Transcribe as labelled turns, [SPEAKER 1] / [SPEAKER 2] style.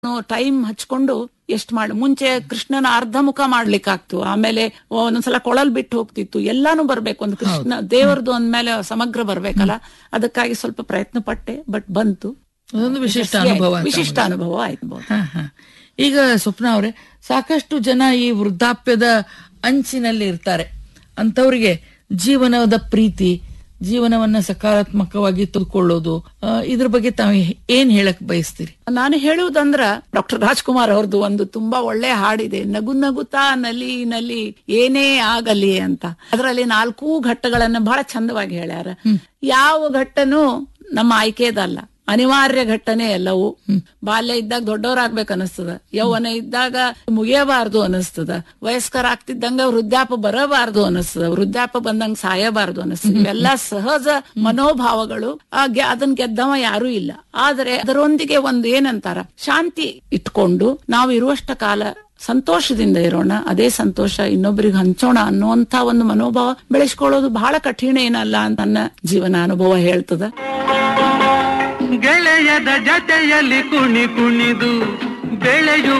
[SPEAKER 1] Time ಹಚ್ಕೊಂಡು ಎಷ್ಟ್ ಮಾಡಿ ಮುಂಚೆ ಕೃಷ್ಣನ ಅರ್ಧ ಮುಖ ಮಾಡ್ಲಿಕ್ಕಾಗ್ತು, ಆಮೇಲೆ ಒಂದೊಂದ್ಸಲ ಕೊಳಲ್ ಬಿಟ್ಟು ಹೋಗ್ತಿತ್ತು, ಎಲ್ಲಾನು ಬರ್ಬೇಕು. ಒಂದು ಕೃಷ್ಣ ದೇವರದು ಅಂದ್ಮೇಲೆ ಸಮಗ್ರ ಬರ್ಬೇಕಲ್ಲ, ಅದಕ್ಕಾಗಿ ಸ್ವಲ್ಪ ಪ್ರಯತ್ನ ಪಟ್ಟೆ, ಬಟ್ ಬಂತು.
[SPEAKER 2] ಅದೊಂದು ವಿಶಿಷ್ಟ
[SPEAKER 1] ಅನುಭವ ಆಯ್ತು.
[SPEAKER 2] ಈಗ ಸ್ವಪ್ನ ಅವರೇ, ಸಾಕಷ್ಟು ಜನ ಈ ವೃದ್ಧಾಪ್ಯದ ಅಂಚಿನಲ್ಲಿ ಇರ್ತಾರೆ. ಅಂತವ್ರಿಗೆ ಜೀವನದ ಪ್ರೀತಿ, ಜೀವನವನ್ನ ಸಕಾರಾತ್ಮಕವಾಗಿ ತೆಗೆದುಕೊಳ್ಳೋದು, ಇದ್ರ ಬಗ್ಗೆ ತಾವು ಏನ್ ಹೇಳಕ್ ಬಯಸ್ತೀರಿ?
[SPEAKER 1] ನಾನು ಹೇಳುವುದಂದ್ರ ಡಾಕ್ಟರ್ ರಾಜ್ಕುಮಾರ್ ಅವ್ರದ್ದು ಒಂದು ತುಂಬಾ ಒಳ್ಳೆ ಹಾಡಿದೆ, ನಗು ನಗುತ್ತಾ ನಲಿ ನಲಿ ಏನೇ ಆಗಲಿ ಅಂತ. ಅದರಲ್ಲಿ 4 ಘಟ್ಟಗಳನ್ನ ಬಹಳ ಚಂದವಾಗಿ ಹೇಳ್ಯಾರ. ಯಾವ ಘಟ್ಟನೂ ನಮ್ಮ ಆಯ್ಕೆದಲ್ಲ, ಅನಿವಾರ್ಯ ಘಟ್ಟನೆ ಎಲ್ಲವೂ. ಬಾಲ್ಯ ಇದ್ದಾಗ ದೊಡ್ಡವರಾಗ್ಬೇಕು ಅನಿಸ್ತದ, ಯೌವನ ಇದ್ದಾಗ ಮುಗಿಯಬಾರ್ದು ಅನಿಸ್ತದ, ವಯಸ್ಕರ ಆಗ್ತಿದ್ದಂಗ ವೃದ್ಧಾಪ ಬರಬಾರ್ದು ಅನಿಸ್ತದ, ವೃದ್ಧಾಪ ಬಂದಂಗ ಸಾಯಬಾರ್ದು ಅನಿಸ್ತದ. ಇವೆಲ್ಲ ಸಹಜ ಮನೋಭಾವಗಳು. ಅದನ್ ಗೆದ್ದವ ಯಾರೂ ಇಲ್ಲ. ಆದ್ರೆ ಅದರೊಂದಿಗೆ ಒಂದು ಏನಂತಾರ, ಶಾಂತಿ ಇಟ್ಕೊಂಡು ನಾವು ಇರುವಷ್ಟ ಕಾಲ ಸಂತೋಷದಿಂದ ಇರೋಣ, ಅದೇ ಸಂತೋಷ ಇನ್ನೊಬ್ಬರಿಗೆ ಹಂಚೋಣ ಅನ್ನುವಂತ ಒಂದು ಮನೋಭಾವ ಬೆಳೆಸ್ಕೊಳ್ಳೋದು ಬಹಳ ಕಠಿಣ ಏನಲ್ಲ ಅಂತ ನನ್ನ ಜೀವನ ಅನುಭವ ಹೇಳ್ತದ.
[SPEAKER 3] ಗೆಳೆಯದ ಜತೆಯಲ್ಲಿ ಕುಣಿದು ಬೆಳೆಯುವ